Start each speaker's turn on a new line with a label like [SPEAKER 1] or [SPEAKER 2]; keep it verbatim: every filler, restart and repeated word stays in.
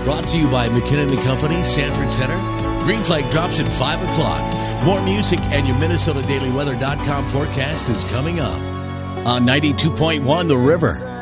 [SPEAKER 1] Brought to you by McKinnon and Company, Sanford Center. Green flag drops at five o'clock. More music and your Minnesota Daily Weather dot com forecast is coming up on ninety-two point one The River.